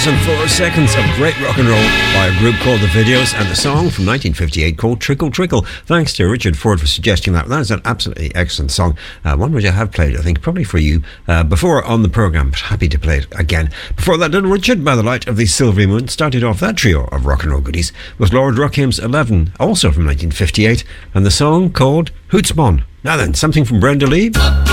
and 4 seconds of great rock and roll by a group called The Videos, and the song from 1958 called Trickle Trickle. Thanks to Richard Ford for suggesting that. That is an absolutely excellent song. One which I have played, I think, probably for you before on the programme, but happy to play it again. Before that, Little Richard, By the Light of the Silvery Moon, started off that trio of rock and roll goodies with Lord Ruckham's 11, also from 1958, and the song called Hootsmon. Now then, something from Brenda Lee.